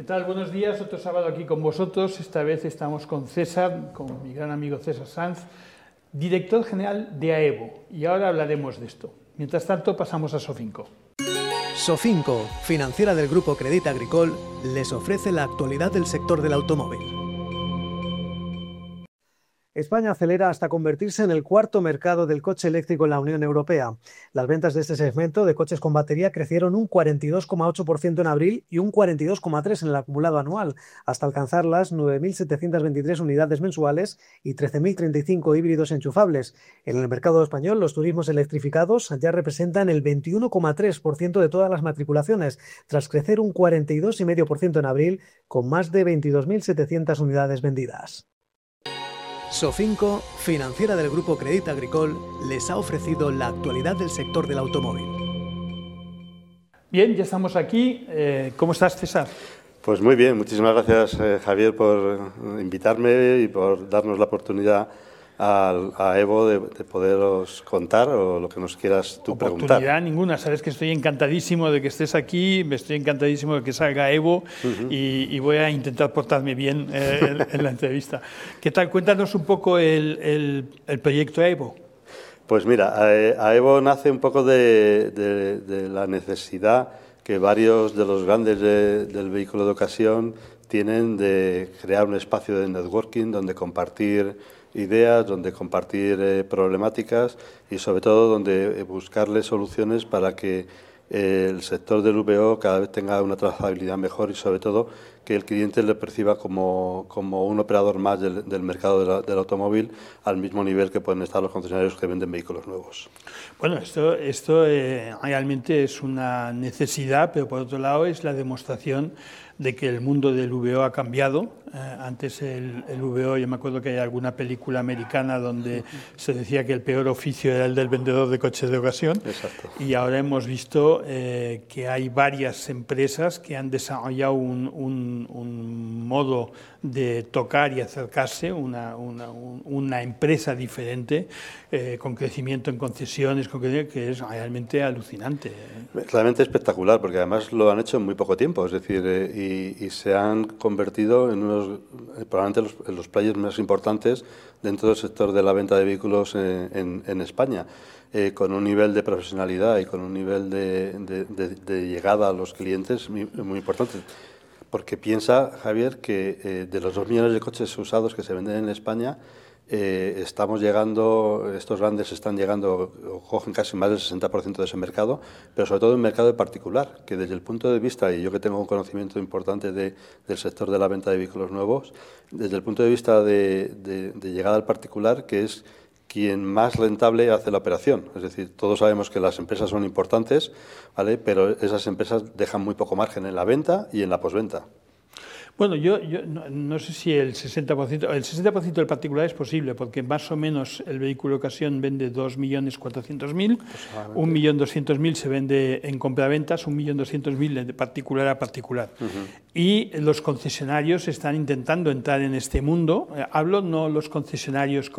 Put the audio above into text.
tal? Buenos días, otro sábado aquí con vosotros. Esta vez estamos con César, con mi gran amigo César Sanz, director general de AEVO, y ahora hablaremos de esto. Mientras tanto, pasamos a Sofinco. Sofinco, financiera del Grupo Crédit Agricole, les ofrece la actualidad del sector del automóvil. España acelera hasta convertirse en el cuarto mercado del coche eléctrico en la Unión Europea. Las ventas de este segmento de coches con batería crecieron un 42,8% en abril y un 42,3% en el acumulado anual, hasta alcanzar las 9.723 unidades mensuales y 13.035 híbridos enchufables. En el mercado español, los turismos electrificados ya representan el 21,3% de todas las matriculaciones, tras crecer un 42,5% en abril, con más de 22.700 unidades vendidas. Sofinco, financiera del Grupo Crédit Agricole, les ha ofrecido la actualidad del sector del automóvil. Bien, ya estamos aquí. ¿Cómo estás, César? Pues muy bien, muchísimas gracias, Javier, por invitarme y por darnos la oportunidad a AEVO de poderos contar o lo que nos quieras tú preguntar. Oportunidad ninguna, sabes que estoy encantadísimo de que estés aquí, estoy encantadísimo de que salga AEVO y voy a intentar portarme bien en la entrevista. ¿Qué tal? Cuéntanos un poco el proyecto AEVO. Pues mira, AEVO nace un poco de la necesidad que varios de los grandes del vehículo de ocasión tienen de crear un espacio de networking donde compartir ideas, donde compartir problemáticas y sobre todo donde buscarle soluciones para que el sector del VO cada vez tenga una trazabilidad mejor y sobre todo que el cliente le perciba como un operador más del mercado del automóvil al mismo nivel que pueden estar los concesionarios que venden vehículos nuevos. Bueno, esto realmente es una necesidad, pero por otro lado es la demostración de que el mundo del VO ha cambiado. Antes el VO, yo me acuerdo que hay alguna película americana donde se decía que el peor oficio era el del vendedor de coches de ocasión. Exacto. Y ahora hemos visto que hay varias empresas que han desarrollado un modo de tocar y acercarse, una empresa diferente, con crecimiento en concesiones, que es realmente alucinante. Realmente espectacular, porque además lo han hecho en muy poco tiempo, es decir, y se han convertido en probablemente los players más importantes dentro del sector de la venta de vehículos en España, con un nivel de profesionalidad y con un nivel de llegada a los clientes muy importante. Porque piensa, Javier, que de los 2 millones de coches usados que se venden en España, estamos llegando, estos grandes están llegando, o cogen casi más del 60% de ese mercado, pero sobre todo en mercado de particular, que desde el punto de vista, y yo que tengo un conocimiento importante del sector de la venta de vehículos nuevos, desde el punto de vista de llegada al particular, que es quien más rentable hace la operación. Es decir, todos sabemos que las empresas son importantes, ¿vale? Pero esas empresas dejan muy poco margen en la venta y en la posventa. Bueno, yo no sé si el 60% del particular es posible, porque más o menos el vehículo de ocasión vende 2.400.000, 1.200.000 se vende en compraventas, 1.200.000 de particular a particular. Y los concesionarios están intentando entrar en este mundo. Hablo no los concesionarios